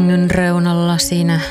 sängyn reunalla siinä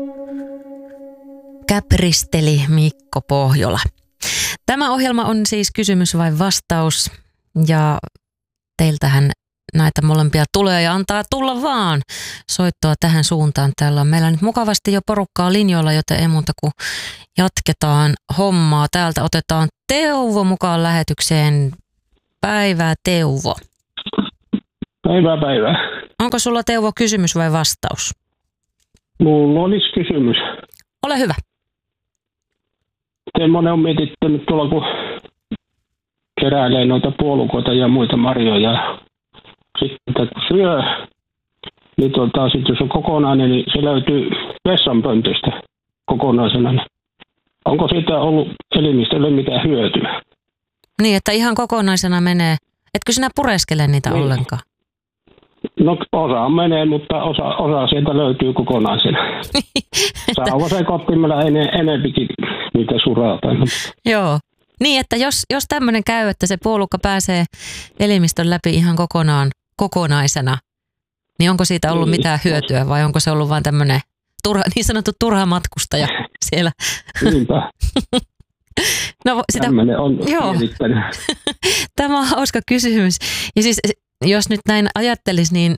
käpristeli Mikko Pohjola. Tämä ohjelma on siis kysymys vai vastaus, ja teiltähän näitä molempia tulee ja antaa tulla vaan soittoa tähän suuntaan. Täällä on meillä nyt mukavasti jo porukkaa linjoilla, joten ei muuta kuin jatketaan hommaa. Täältä otetaan Teuvo mukaan lähetykseen. Päivää, Teuvo. Päivää. Onko sulla, Teuvo, kysymys vai vastaus? Mulla olisi kysymys. Ole hyvä. Semmoinen on mietittänyt tuolla, kun keräilee noita puolukoita ja muita marjoja. Sitten kun syö, niin sitten jos on kokonainen, niin se löytyy vessanpöntöstä kokonaisena. Onko siitä ollut elimistölle mitään hyötyä? Niin, että ihan kokonaisena menee. Etkö sinä pureskele niitä niin ollenkaan? No osa menee, mutta osa sieltä löytyy kokonaisena. Saa se koppimella enempikin niitä surata. Joo. Niin, että jos tämmöinen käy, että se puolukka pääsee elimistön läpi ihan kokonaisena, niin onko siitä ollut mitään hyötyä vai onko se ollut vain tämmöinen niin sanottu turha matkustaja siellä? Niinpä. No, tämmöinen on mietittänyt. Tämä on hauska kysymys. Ja siis jos nyt näin ajattelisi, niin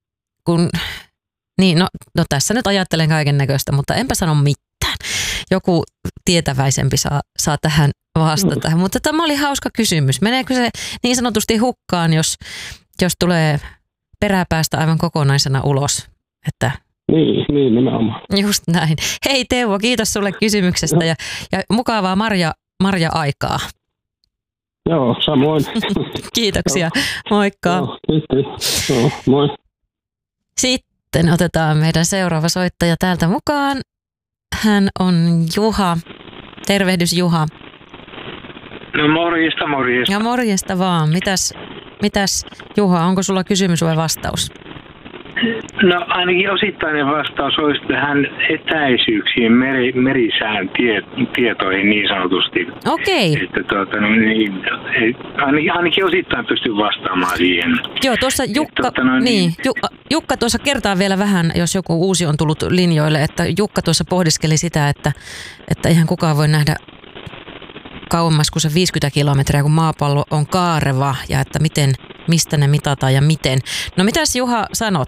no tässä nyt ajattelen kaiken näköistä, mutta enpä sano mitään. Joku tietäväisempi saa tähän vastata. Mutta tämä oli hauska kysymys. Meneekö se niin sanotusti hukkaan, jos tulee peräpäästä aivan kokonaisena ulos? Että niin nimenomaan. Just näin. Hei Teuvo, kiitos sulle kysymyksestä ja mukavaa marja-aikaa. Joo, samoin. Kiitoksia. Moikka. Joo, moi. Sitten otetaan meidän seuraava soittaja täältä mukaan. Hän on Juha. Tervehdys, Juha. No morjesta. Ja morjesta vaan. Mitäs Juha, onko sulla kysymys vai vastaus? No ainakin osittainen vastaus olisi tähän etäisyyksiin, merisään tietoihin niin sanotusti. Okei. Että ainakin osittain pystyn vastaamaan siihen. Joo, tuossa Jukka tuossa kertaa vielä vähän, jos joku uusi on tullut linjoille, että Jukka tuossa pohdiskeli sitä, että eihän kukaan voi nähdä kauemmas kuin se 50 kilometriä, kun maapallo on kaareva ja että mistä ne mitataan ja miten. No mitäs Juha sanot?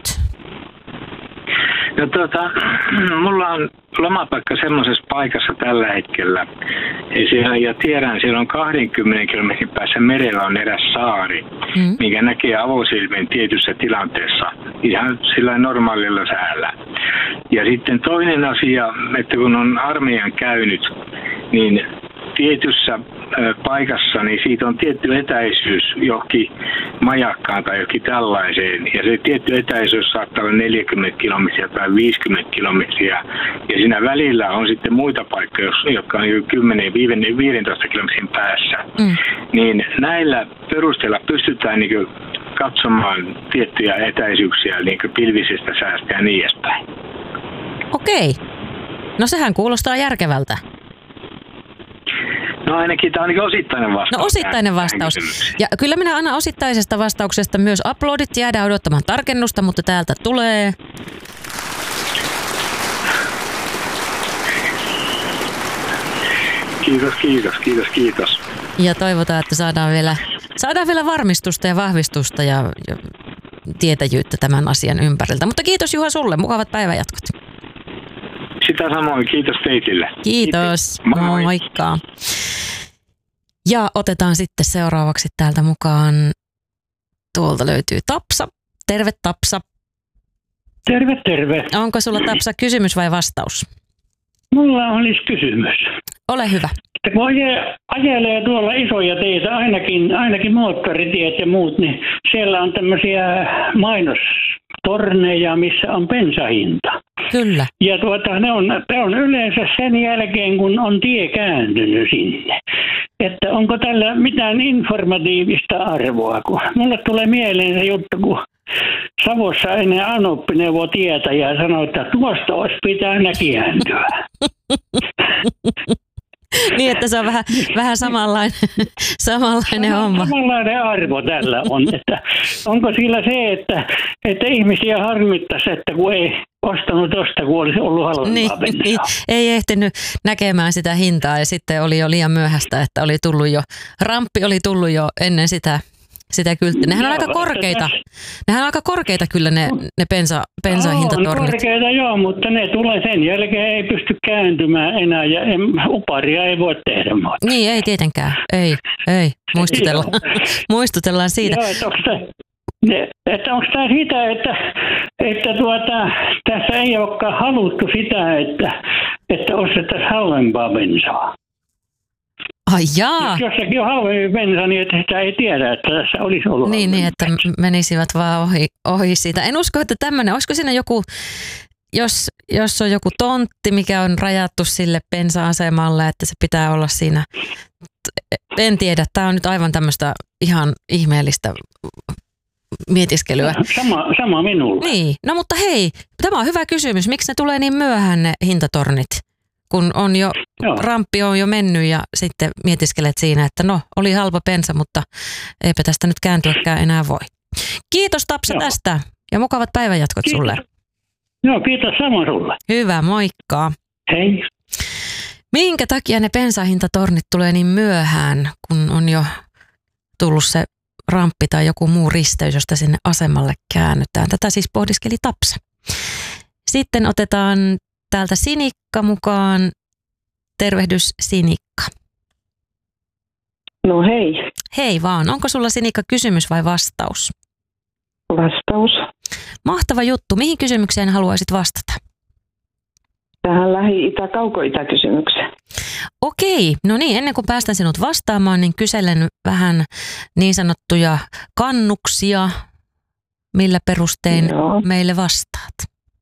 No mulla on lomapaikka semmoisessa paikassa tällä hetkellä. Ja tiedän, siellä on 20 kilometrin päässä merellä on eräs saari, mikä näkee avosilmin tietyssä tilanteessa, ihan sillä normaalilla säällä. Ja sitten toinen asia, että kun on armeijan käynyt, niin tietyssä paikassa, niin siitä on tietty etäisyys johonkin majakkaan tai johonkin tällaiseen. Ja se tietty etäisyys saattaa olla 40 kilometriä tai 50 kilometriä. Ja siinä välillä on sitten muita paikkoja, jotka on 10-15 kilometrin päässä. Niin näillä perusteella pystytään niin katsomaan tiettyjä etäisyyksiä niin pilvisestä säästä ja niin edespäin. Okei. No sehän kuulostaa järkevältä. No ainakin tämä on osittainen vastaus. No osittainen vastaus. Ja kyllä minä annan osittaisesta vastauksesta myös uploadit. Jäädään odottamaan tarkennusta, mutta täältä tulee. Kiitos. Ja toivotaan, että saadaan vielä varmistusta ja vahvistusta ja tietäjyyttä tämän asian ympäriltä. Mutta kiitos Juha sulle. Mukavat päivänjatkot. Sitä samoin. Kiitos teille. Kiitos. Moikka. Ja otetaan sitten seuraavaksi täältä mukaan. Tuolta löytyy Tapsa. Terve Tapsa. Terve. Onko sulla Tapsa kysymys vai vastaus? Mulla olisi kysymys. Ole hyvä. Kun ajelee tuolla isoja teitä, ainakin moottoritiet ja muut, niin siellä on tämmöisiä mainostorneja, missä on bensahinta. Kyllä. Ja ne on yleensä sen jälkeen, kun on tie kääntynyt sinne. Että onko tällä mitään informatiivista arvoa? Kun mulle tulee mieleen se juttu, kun Savossa ennen Anoppi neuvoi tietä ja sanoi, että tuosta olisi pitänyt kääntyä. Niin, että se on vähän samanlainen homma. Samanlainen arvo tällä on. Että onko sillä se, että ihmisiä harmittaisi, että kun ostanut tosta, kun olisi ollut halvempaa bensaa. Niin, ei ehtinyt näkemään sitä hintaa ja sitten oli jo liian myöhäistä, että oli tullut jo, ramppi oli tullut jo ennen sitä kylttiä. Nehän on aika korkeita. Nehän on aika korkeita kyllä ne bensahintatornit. On korkeita joo, mutta ne tulee sen jälkeen, ei pysty kääntymään enää ja uparia ei voi tehdä muuta. Niin, ei tietenkään. Ei. Muistutellaan siitä. Joo, että onko tämä sitä, että tässä ei olekaan haluttu sitä, että ostettaisiin halvempaa bensaa. Ai jaa. Jossakin on halvempi bensa, niin että sitä ei tiedä, että tässä olisi ollut niin, että menisivät vaan ohi siitä. En usko, että tämmöinen, olisiko siinä joku, jos on joku tontti, mikä on rajattu sille bensa-asemalle, että se pitää olla siinä. En tiedä, tämä on nyt aivan tämmöistä ihan ihmeellistä mietiskelyä. Sama minulla. Niin, no mutta hei, tämä on hyvä kysymys. Miksi ne tulee niin myöhään ne hintatornit? Kun on jo, ramppi on jo mennyt ja sitten mietiskelet siinä, että no, oli halpa bensa, mutta eipä tästä nyt kääntyäkään enää voi. Kiitos Tapsa tästä ja mukavat päivänjatkot sulle. Joo, kiitos samoin sulle. Hyvä, moikka. Hei. Minkä takia ne bensahintatornit tulee niin myöhään, kun on jo tullut se ramppi tai joku muu risteys, josta sinne asemalle käännytään? Tätä siis pohdiskeli Tapsa. Sitten otetaan täältä Sinikka mukaan. Tervehdys Sinikka. No hei. Hei vaan. Onko sulla Sinikka kysymys vai vastaus? Vastaus. Mahtava juttu. Mihin kysymykseen haluaisit vastata? Tähän Lähi-Itä-Kauko-Itä-kysymykseen. Okei. No niin, ennen kuin päästän sinut vastaamaan, niin kyselen vähän niin sanottuja kannuksia. Millä perustein meille vastaat?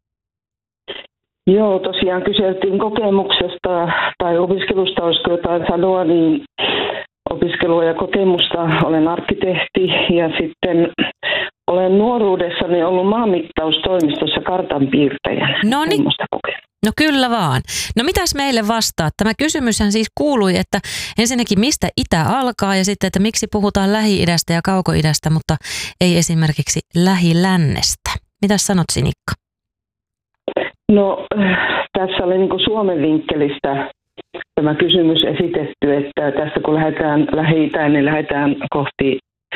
Joo, tosiaan kyseltiin kokemuksesta tai opiskelusta, olisiko jotain sanoa, niin opiskelua ja kokemusta. Olen arkkitehti ja sitten olen nuoruudessani ollut maanmittaustoimistossa kartanpiirtäjänä. No niin. No kyllä vaan. No mitäs meille vastaat? Tämä kysymyshän siis kuului, että ensinnäkin mistä itä alkaa ja sitten, että miksi puhutaan Lähi-idästä ja Kauko-idästä, mutta ei esimerkiksi Lähi-lännestä. Mitäs sanot Sinikka? No tässä oli niin kuin Suomen vinkkelistä tämä kysymys esitetty, että tästä kun lähdetään Lähi-itään, niin lähdetään kohti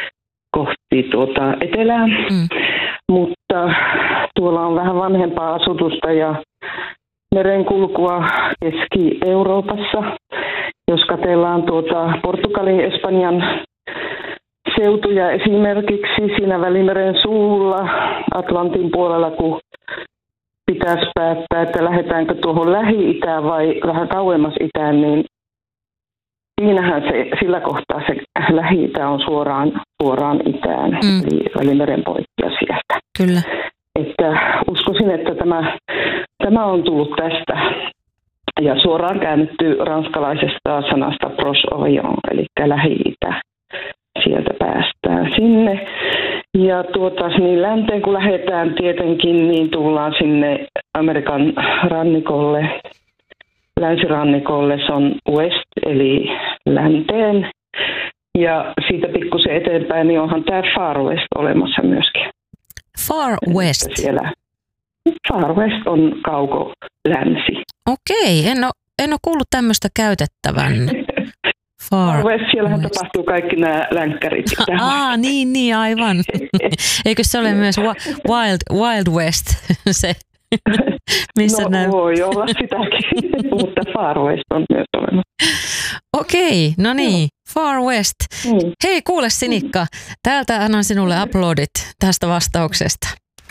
etelään, mutta tuolla on vähän vanhempaa asutusta ja merenkulkua Keski-Euroopassa. Jos katsellaan Portugalin, Espanjan seutuja esimerkiksi siinä Välimeren suulla, Atlantin puolella, kun pitäisi päättää, että lähdetäänkö tuohon Lähi-itään vai vähän kauemmas itään, niin siinähän sillä kohtaa se Lähi-itä on suoraan itään, eli Välimeren poikkia sieltä. Kyllä. Että uskoisin, että tämä on tullut tästä ja suoraan käännetty ranskalaisesta sanasta Proche-Orient, eli Lähi-itä. Sieltä päästään sinne. Ja niin länteen kun lähdetään tietenkin, niin tullaan sinne Amerikan rannikolle, länsirannikolle, se on west, eli länteen. Ja siitä pikkusen eteenpäin, niin onhan tämä Far West olemassa myöskin. Far West? Siellä Far West on kauko-länsi. Okei, en ole kuullut tämmöistä käytettävän. Far West, siellähän tapahtuu kaikki nämä länkkärit. Niin, aivan. Eikö se ole myös Wild West, se, missä voi olla sitäkin, mutta Far West on myös olemassa. Okei, no niin, Far West. Hei, kuule Sinikka, täältä annan sinulle aplodit tästä vastauksesta.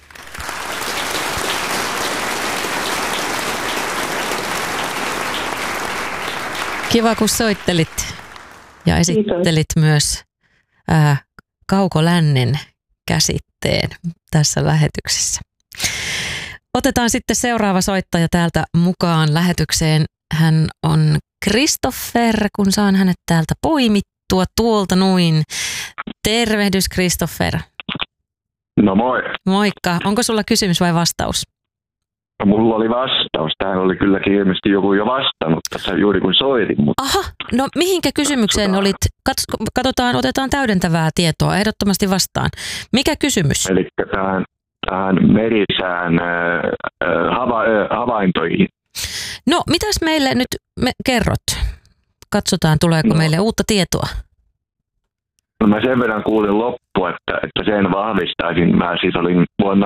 Kiva, kun soittelit ja esittelit myös kaukolännen käsitteen tässä lähetyksessä. Otetaan sitten seuraava soittaja täältä mukaan lähetykseen. Hän on Christopher, kun saan hänet täältä poimittua tuolta noin. Tervehdys Christopher. No moi. Moikka. Onko sulla kysymys vai vastaus? No, mulla oli vastaus. Tähän oli kylläkin ilmeisesti joku jo vastannut tässä juuri kun soitin. Mutta aha, no mihinkä kysymykseen olit? Katsotaan, otetaan täydentävää tietoa. Ehdottomasti vastaan. Mikä kysymys? Eli tähän tähän merisään havaintoihin. No, mitäs meille nyt kerrot? Katsotaan, tuleeko meille uutta tietoa. No mä sen verran kuulin loppua, että sen vahvistaisin. Mä siis olin vuonna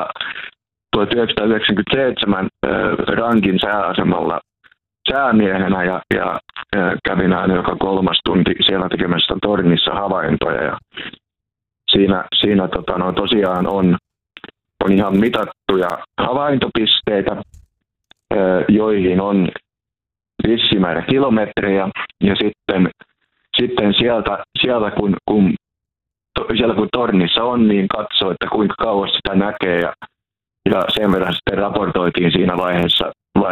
1997 Rankin sääasemalla säämiehenä ja kävin aina joka 3 tunti siellä tekemässä tornissa havaintoja. Ja siinä tosiaan on ihan mitattuja havaintopisteitä, joihin on vissi määrä kilometrejä, ja sitten sieltä kun tornissa on, niin katsoo, että kuinka kauas sitä näkee, ja sen verran sitten raportoitiin siinä vaiheessa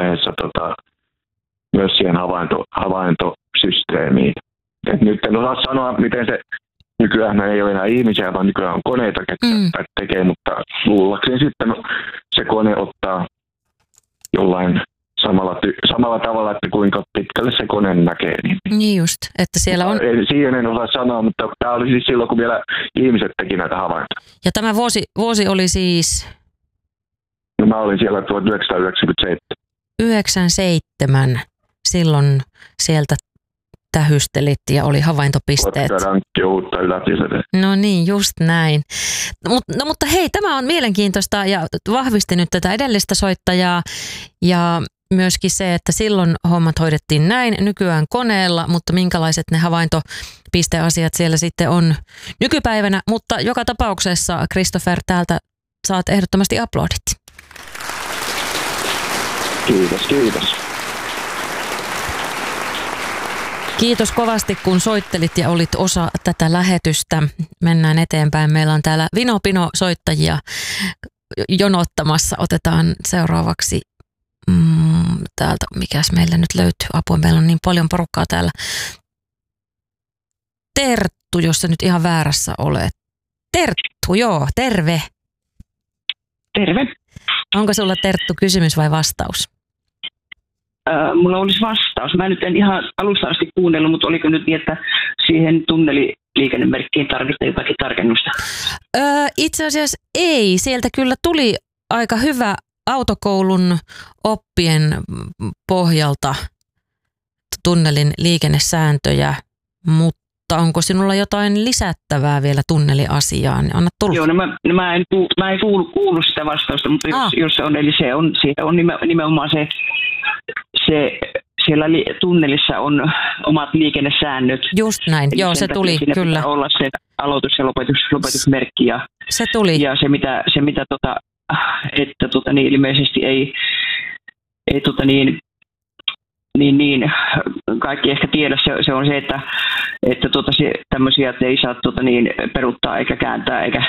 myös siihen havaintosysteemiin. Et nyt en osaa sanoa, miten se nykyään ei ole enää ihmisiä, vaan nykyään on koneita, ketkä tekee, mutta luullakseni sitten se kone ottaa jollain samalla tavalla, että kuinka pitkälle se kone näkee. Niin just, että siellä on... Siihen en osaa sanoa, mutta tämä oli siis silloin, kun vielä ihmiset teki näitä havaintoja. Ja tämä vuosi oli siis... No mä olin siellä 1997. 97. Silloin sieltä tähystelit ja oli havaintopisteet. No niin, just näin. Mutta hei, tämä on mielenkiintoista ja vahvisti nyt tätä edellistä soittajaa ja myöskin se, että silloin hommat hoidettiin näin, nykyään koneella, mutta minkälaiset ne havaintopisteasiat siellä sitten on nykypäivänä. Mutta joka tapauksessa, Christopher, täältä saat ehdottomasti aplodit. Kiitos. Kiitos kovasti, kun soittelit ja olit osa tätä lähetystä. Mennään eteenpäin. Meillä on täällä Vino-Pino soittajia jonottamassa. Otetaan seuraavaksi täältä, mikäs meillä nyt löytyy. Apua, meillä on niin paljon porukkaa täällä. Terttu, jos sä nyt ihan väärässä olet. Terttu, joo, terve. Terve. Onko sulla, Terttu, kysymys vai vastaus? Mulla olisi vastaus. Mä nyt en ihan alusta asti kuunnellut, mutta oliko nyt niin, että siihen tunneliliikennemerkkiin tarvitsee jotakin tarkennusta? Itse asiassa ei. Sieltä kyllä tuli aika hyvä autokoulun oppien pohjalta tunnelin liikennesääntöjä, mutta onko sinulla jotain lisättävää vielä tunneliasiaan? Anna tulla. Joo, mä en kuulu sitä vastausta, mutta jos se on, eli se on nimenomaan se siellä tunnelissa on omat liikennesäännöt. Just näin, eli joo, se tuli, kyllä. Pitää olla se aloitus- ja lopetusmerkki. Ja se tuli. Ja se mitä ilmeisesti ei kaikki ehkä tiedä, se on se, että tämmöisiä, että ei saa peruuttaa eikä kääntää eikä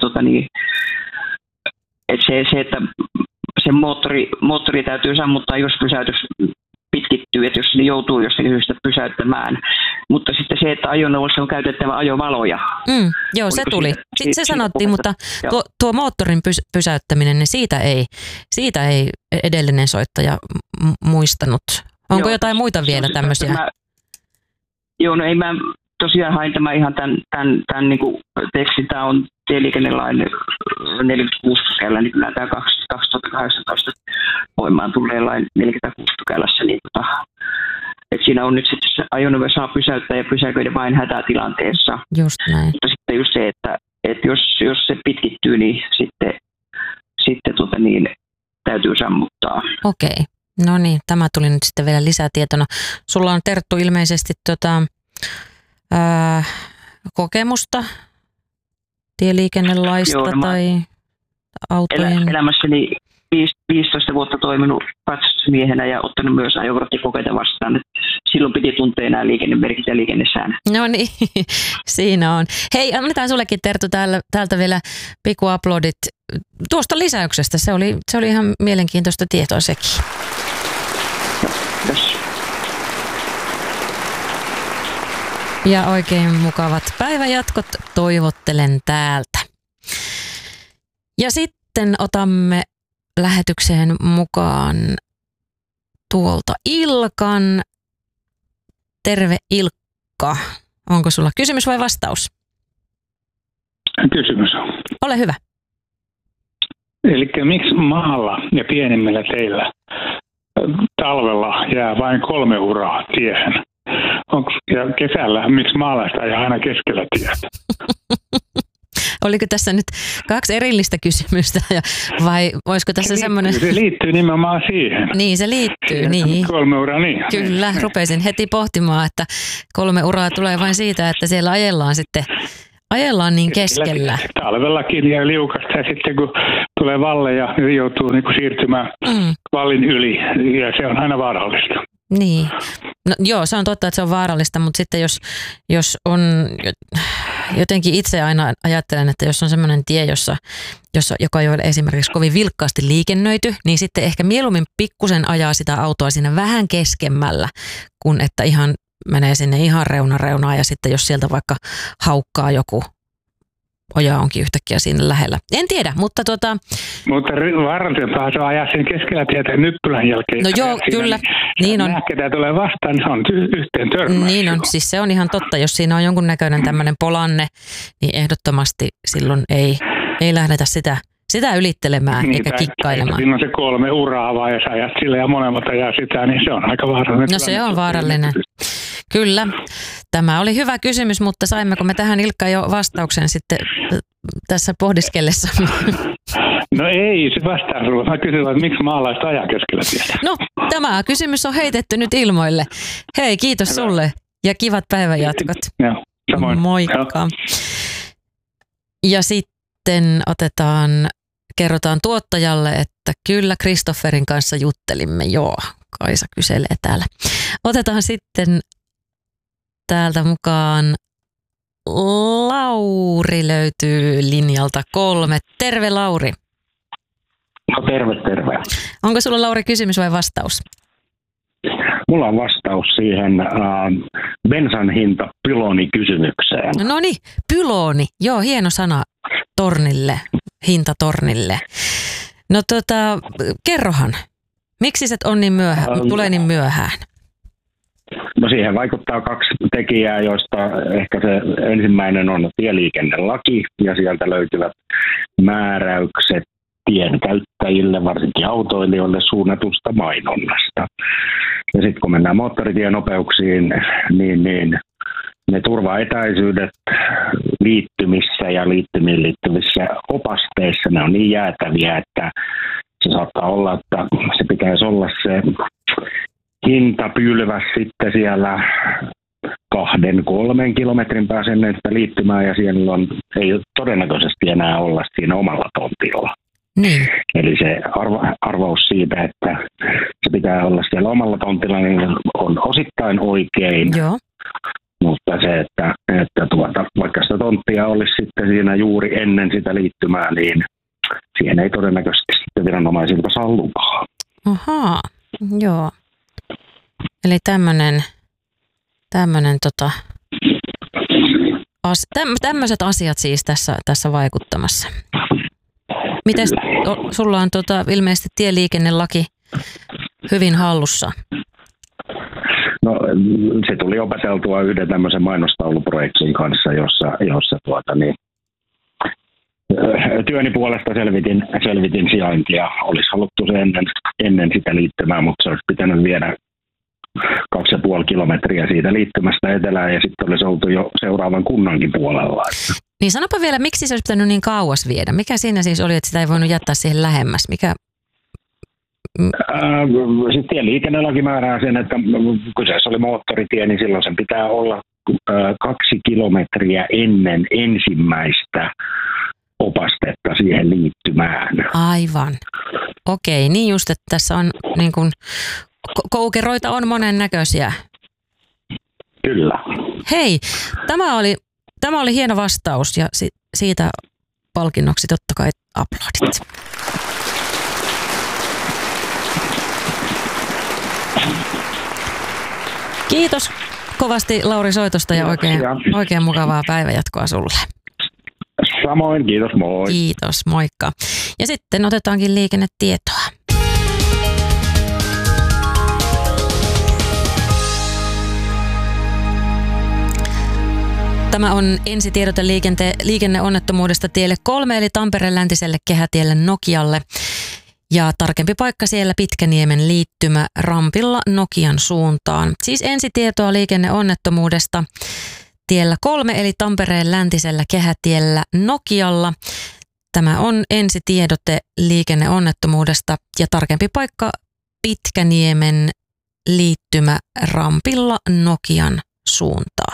että se, että se moottori täytyy sammuttaa, jos pysäytys pitkittyy, että jos ne joutuu jostakin syystä pysäyttämään. Mutta sitten se, että ajoneuvossa on käytettävä ajovaloja. Joo, se tuli. Se sanottiin, mutta tuo moottorin pysäyttäminen, niin siitä ei edellinen soittaja muistanut. Onko jotain muita vielä tämmöisiä? Joo, no ei mä tosiaan hain tämän ihan tämän niin kuin tekstin. Tämä on tieliikennelain 46 pykällä, niin kyllä tämä 2018 voimaan tulleen lain 46 pykälässä. Niin että siinä on nyt sitten se ajoneuvo saa pysäyttää ja pysäköidä vain hätätilanteessa. Just näin. Mutta sitten just se, että jos se pitkittyy, niin sitten täytyy sammuttaa. Okei. No niin, tämä tuli nyt sitten vielä lisätietona. Sulla on, Terttu, ilmeisesti kokemusta tieliikennelaista tai autojen? Elämässäni 15 vuotta toiminut katsastusmiehenä ja ottanut myös ajokorttikokeita vastaan. Silloin piti tuntea nämä liikennemerkit ja liikennesäännöt. No niin, siinä on. Hei, annetaan sullekin, Terttu, täältä vielä pikkuaplodit tuosta lisäyksestä. Se oli ihan mielenkiintoista tietoa sekin. Yes. Ja oikein mukavat päivänjatkot toivottelen täältä. Ja sitten otamme lähetykseen mukaan tuolta Ilkan. Terve, Ilkka. Onko sulla kysymys vai vastaus? Kysymys on. Ole hyvä. Eli miksi maalla ja pienimmillä teillä talvella jää vain 3 uraa tiehen? Ja kesällä, miksi maalaiset ajaa aina keskellä tietä? Oliko tässä nyt 2 erillistä kysymystä vai voisiko tässä semmoinen... Se liittyy nimenomaan siihen. Niin, se liittyy, niin. 3 uraa, niin. Kyllä, rupesin heti pohtimaan, että 3 uraa tulee vain siitä, että siellä ajellaan niin keskellä. Talvellakin ja liukasta ja sitten kun tulee valleja, niin joutuu niin kuin siirtymään vallin yli ja se on aina vaarallista. Niin. No, joo, se on totta, että se on vaarallista, mutta sitten jos on, jotenkin itse aina ajattelen, että jos on semmoinen tie, joka ei ole esimerkiksi kovin vilkkaasti liikennöity, niin sitten ehkä mieluummin pikkusen ajaa sitä autoa siinä vähän keskemmällä, kun että ihan menee sinne ihan reunaan ja sitten jos sieltä vaikka haukkaa joku oja onkin yhtäkkiä siinä lähellä. En tiedä, mutta Mutta vaarallisempaa se on ajaa sen keskellä tietä nyppylän jälkeen. No joo, kyllä. Niin on. Lääkkeitä tulee vastaan, niin se on yhteen törmäys. Niin on, siis se on ihan totta. Jos siinä on jonkunnäköinen tämmöinen polanne, niin ehdottomasti silloin ei lähdetä sitä ylittelemään eikä kikkailemaan. Siinä on se 3 uraa vaan, jos ajat sille ja molemmat ajaa sitä, niin se on aika vaarallinen. No se on vaarallinen. Kyllä. Tämä oli hyvä kysymys, mutta saimmeko me tähän Ilkka jo vastauksen sitten tässä pohdiskellessa? No ei, se vastaa sinulle. Mä kysyin, että miksi maalaiset ajaa keskellä tietä. No, tämä kysymys on heitetty nyt ilmoille. Hei, kiitos sulle ja kivat päivänjatkot. Joo, samoin. Moikka. Joo. Ja sitten kerrotaan tuottajalle, että kyllä Kristofferin kanssa juttelimme. Joo, Kaisa kyselee täällä. Otetaan sitten täältä mukaan Lauri löytyy linjalta 3. Terve Lauri. No terve. Onko sulla Lauri kysymys vai vastaus? Mulla on vastaus siihen bensan hinta pyloonikysymykseen. No niin, pylooni. Joo, hieno sana tornille, hintatornille. No kerrohan, miksi se on niin tulee niin myöhään? No siihen vaikuttaa 2 tekijää, joista ehkä se ensimmäinen on tieliikennelaki ja sieltä löytyvät määräykset tien käyttäjille, varsinkin autoilijoille suunnatusta mainonnasta. Ja sitten kun mennään moottoritienopeuksiin, niin ne turvaetäisyydet liittymissä ja liittymiin liittyvissä opasteissa, ne on niin jäätäviä, että se saattaa olla, että se pitäisi olla se hintapylväs sitten siellä 2-3 kilometrin päässä ennen sitä liittymää ja siellä ei todennäköisesti enää olla siinä omalla tontilla. Niin. Eli se arvaus siitä, että se pitää olla siellä omalla tontilla, niin on osittain oikein. Joo. Mutta se, että vaikka sitä tonttia olisi sitten siinä juuri ennen sitä liittymää, niin siihen ei todennäköisesti sitten viranomaisilta saa lupaa. Ahaa, joo. Eli tämmöiset asiat siis tässä vaikuttamassa. Miten sulla on ilmeisesti tieliikennelaki hyvin hallussa? No se tuli opeteltua yhden tämmöisen mainostauluprojektin kanssa, jossa työni puolesta selvitin sijaintia. Olisi haluttu se ennen sitä liittymää, mutta se olisi pitänyt viedä 2,5 kilometriä siitä liittymästä etelään ja sitten olisi oltu jo seuraavan kunnankin puolella. Niin sanopa vielä, miksi se olisi pitänyt niin kauas viedä? Mikä siinä siis oli, että sitä ei voinut jättää siihen lähemmäs? Sitten tieliikennelaki määrää sen, että kyseessä oli moottoritie, niin silloin sen pitää olla 2 kilometriä ennen ensimmäistä opastetta siihen liittymään. Aivan. Okei, niin just, että tässä on niin kuin koukeroita on monennäköisiä. Kyllä. Hei, tämä oli hieno vastaus ja siitä palkinnoksi totta kai aplodit. Kiitos kovasti Lauri soitosta ja oikein mukavaa päivänjatkoa sulle. Samoin, kiitos, moi. Kiitos, moikka. Ja sitten otetaankin liikennetietoa. Tämä on ensitiedote liikenneonnettomuudesta tielle 3 eli Tampereen läntiselle kehätielle Nokialle. Ja tarkempi paikka siellä Pitkäniemen liittymä rampilla Nokian suuntaan. Siis ensitietoa liikenneonnettomuudesta tiellä 3 eli Tampereen läntisellä kehätiellä Nokialla. Tämä on ensitiedote liikenneonnettomuudesta ja tarkempi paikka Pitkäniemen liittymä rampilla Nokian suuntaan.